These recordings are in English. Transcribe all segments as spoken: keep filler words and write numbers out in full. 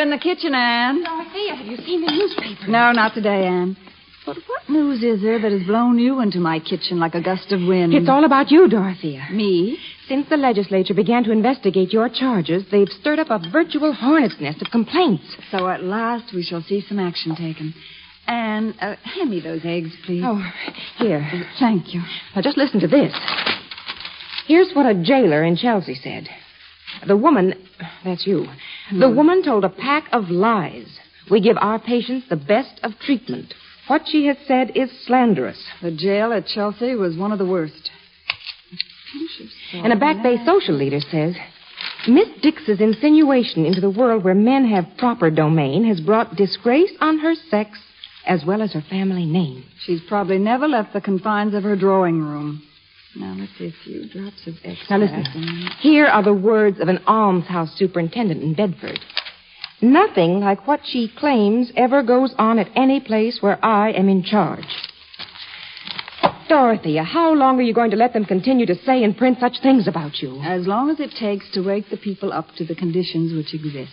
in the kitchen, Anne. Dorothea, have you seen the newspaper? No, not today, Anne. But what news is there that has blown you into my kitchen like a gust of wind? It's all about you, Dorothea. Me? Since the legislature began to investigate your charges, they've stirred up a virtual hornet's nest of complaints. So at last we shall see some action taken. Anne, uh, hand me those eggs, please. Oh, here. Thank you. Now, just listen to this. Here's what a jailer in Chelsea said. The woman, that's you, the woman told a pack of lies. We give our patients the best of treatment. What she has said is slanderous. The jail at Chelsea was one of the worst. And a Back Bay social leader says, Miss Dix's insinuation into the world where men have proper domain has brought disgrace on her sex as well as her family name. She's probably never left the confines of her drawing room. Now, let's see a few drops of extract. Now, listen. Here are the words of an almshouse superintendent in Bedford. Nothing like what she claims ever goes on at any place where I am in charge. Dorothea, how long are you going to let them continue to say and print such things about you? As long as it takes to wake the people up to the conditions which exist.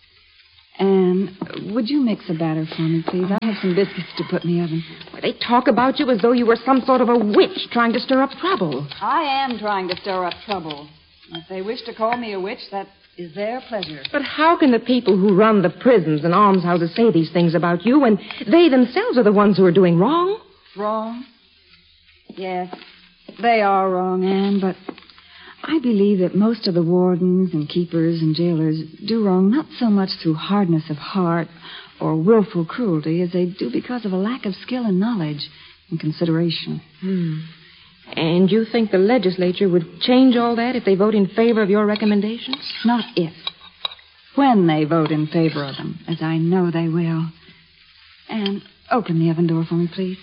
Anne, would you mix a batter for me, please? I have some biscuits to put in the oven. Well, they talk about you as though you were some sort of a witch trying to stir up trouble. I am trying to stir up trouble. If they wish to call me a witch, that is their pleasure. But how can the people who run the prisons and almshouses say these things about you when they themselves are the ones who are doing wrong? Wrong? Yes, they are wrong, Anne, but I believe that most of the wardens and keepers and jailers do wrong not so much through hardness of heart or willful cruelty as they do because of a lack of skill and knowledge and consideration. Hmm. And you think the legislature would change all that if they vote in favor of your recommendations? Not if. When they vote in favor of them, as I know they will. Anne, open the oven door for me, please.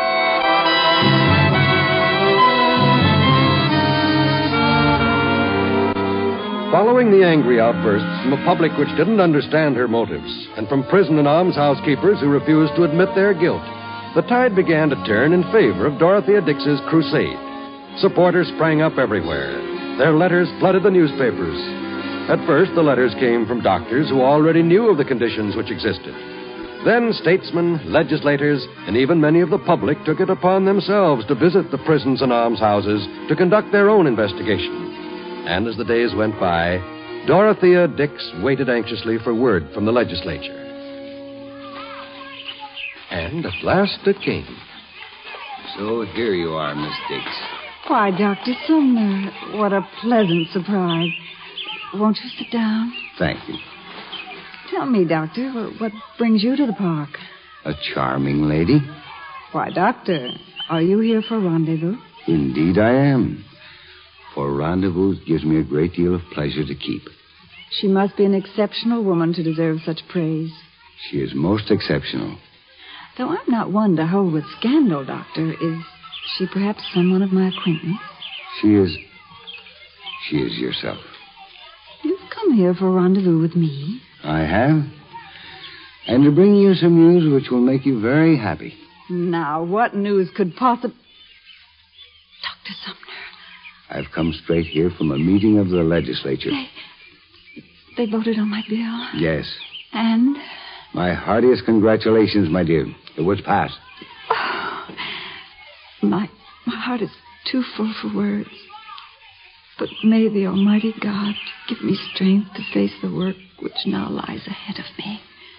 Following the angry outbursts from a public which didn't understand her motives, and from prison and almshouse keepers who refused to admit their guilt, the tide began to turn in favor of Dorothea Dix's crusade. Supporters sprang up everywhere. Their letters flooded the newspapers. At first, the letters came from doctors who already knew of the conditions which existed. Then statesmen, legislators, and even many of the public took it upon themselves to visit the prisons and almshouses to conduct their own investigation. And as the days went by, Dorothea Dix waited anxiously for word from the legislature. And at last it came. So here you are, Miss Dix. Why, Doctor Sumner, what a pleasant surprise. Won't you sit down? Thank you. Tell me, Doctor, what brings you to the park? A charming lady. Why, Doctor, are you here for a rendezvous? Indeed I am. For rendezvous gives me a great deal of pleasure to keep. She must be an exceptional woman to deserve such praise. She is most exceptional. Though I'm not one to hold with scandal, Doctor, is she perhaps someone of my acquaintance? She is... She is yourself. You've come here for a rendezvous with me. I have. And to bring you some news which will make you very happy. Now, what news could possibly... Doctor Sumner. I've come straight here from a meeting of the legislature. They... They voted on my bill? Yes. And? My heartiest congratulations, my dear. It was passed. Oh, my, my heart is too full for words. But may the Almighty God give me strength to face the work which now lies ahead of me.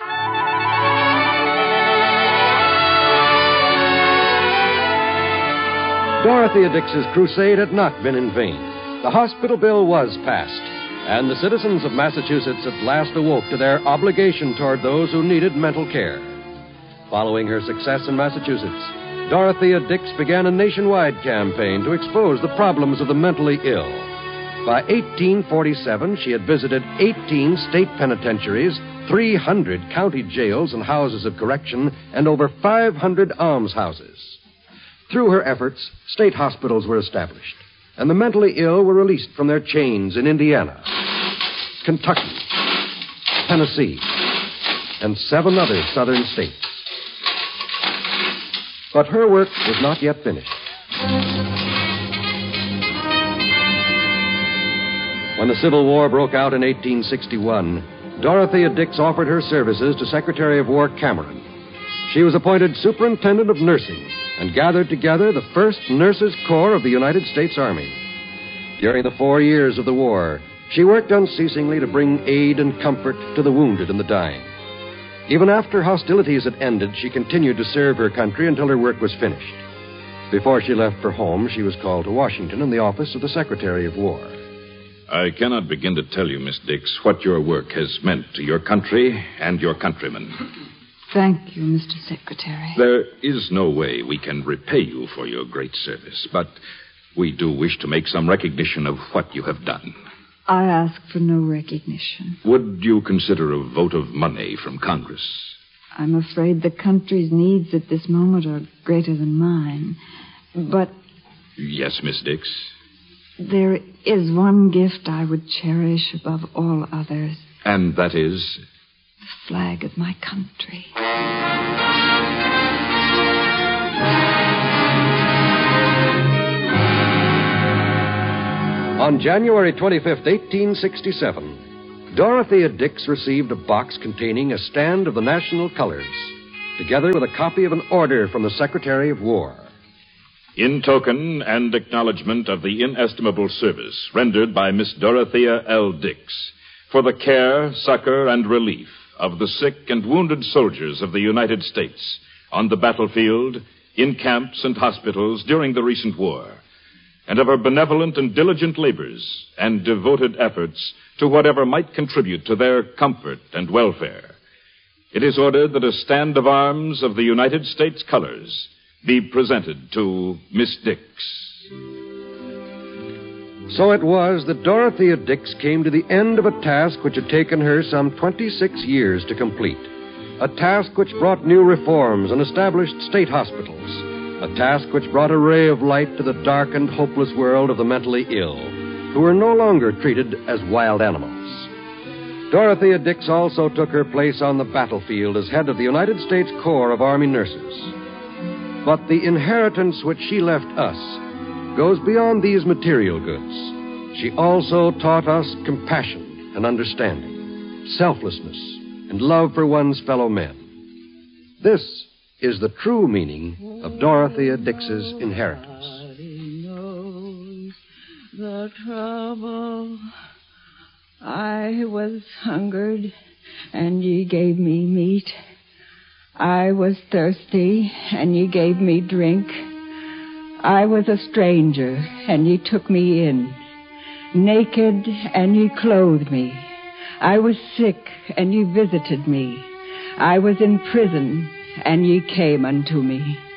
Dorothea Dix's crusade had not been in vain. The hospital bill was passed, and the citizens of Massachusetts at last awoke to their obligation toward those who needed mental care. Following her success in Massachusetts, Dorothea Dix began a nationwide campaign to expose the problems of the mentally ill. By eighteen forty-seven, she had visited eighteen state penitentiaries, three hundred county jails and houses of correction, and over five hundred almshouses. Through her efforts, state hospitals were established, and the mentally ill were released from their chains in Indiana, Kentucky, Tennessee, and seven other southern states. But her work was not yet finished. When the Civil War broke out in eighteen sixty-one, Dorothea Dix offered her services to Secretary of War Cameron. She was appointed Superintendent of Nursing and gathered together the first Nurses' Corps of the United States Army. During the four years of the war, she worked unceasingly to bring aid and comfort to the wounded and the dying. Even after hostilities had ended, she continued to serve her country until her work was finished. Before she left for home, she was called to Washington in the office of the Secretary of War. I cannot begin to tell you, Miss Dix, what your work has meant to your country and your countrymen. Thank you, Mister Secretary. There is no way we can repay you for your great service, but we do wish to make some recognition of what you have done. I ask for no recognition. Would you consider a vote of money from Congress? I'm afraid the country's needs at this moment are greater than mine. But... Yes, Miss Dix? There is one gift I would cherish above all others. And that is? The flag of my country. On January twenty-fifth, eighteen sixty-seven, Dorothea Dix received a box containing a stand of the national colors, together with a copy of an order from the Secretary of War. In token and acknowledgement of the inestimable service rendered by Miss Dorothea L. Dix for the care, succor, and relief of the sick and wounded soldiers of the United States on the battlefield, in camps and hospitals during the recent war, and of her benevolent and diligent labors and devoted efforts to whatever might contribute to their comfort and welfare, it is ordered that a stand of arms of the United States colors be presented to Miss Dix. So it was that Dorothea Dix came to the end of a task which had taken her some twenty-six years to complete. A task which brought new reforms and established state hospitals. A task which brought a ray of light to the dark and hopeless world of the mentally ill, who were no longer treated as wild animals. Dorothea Dix also took her place on the battlefield as head of the United States Corps of Army Nurses. But the inheritance which she left us goes beyond these material goods. She also taught us compassion and understanding, selflessness, and love for one's fellow men. This is the true meaning of Dorothea Dix's inheritance. Nobody knows the trouble. I was hungered, and ye gave me meat. I was thirsty, and ye gave me drink. I was a stranger, and ye took me in. Naked, and ye clothed me. I was sick, and ye visited me. I was in prison, and ye came unto me.